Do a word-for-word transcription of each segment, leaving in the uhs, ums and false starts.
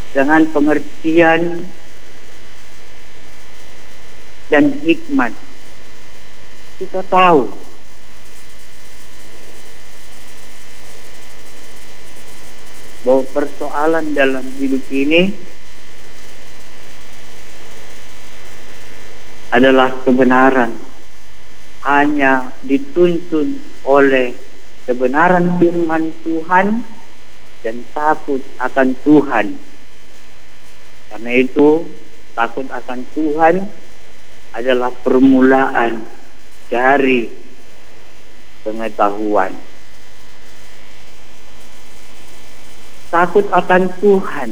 dengan pengertian dan hikmat. Kita tahu bahwa persoalan dalam hidup ini adalah kebenaran, hanya dituntun oleh kebenaran firman Tuhan dan takut akan Tuhan. Karena itu, takut akan Tuhan adalah permulaan dari pengetahuan. Takut akan Tuhan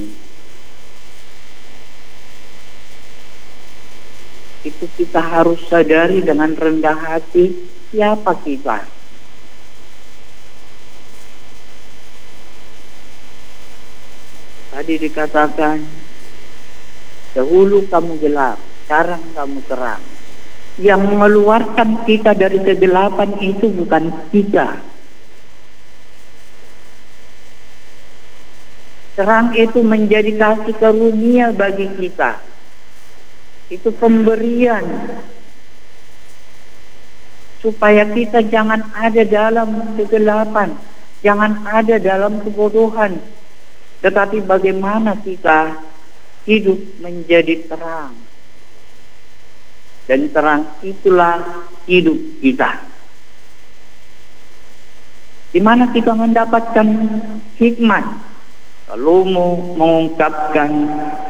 itu kita harus sadari dengan rendah hati siapa kita. Tadi dikatakan, dahulu kamu gelap, sekarang kamu terang. Yang mengeluarkan kita dari kegelapan itu bukan kita. Terang itu menjadi kasih karunia bagi kita. Itu pemberian. Supaya kita jangan ada dalam kegelapan. Jangan ada dalam kebodohan. Tetapi bagaimana kita hidup menjadi terang. Dan terang itulah hidup kita. Di mana kita mendapatkan hikmat? Kalau mau mengungkapkan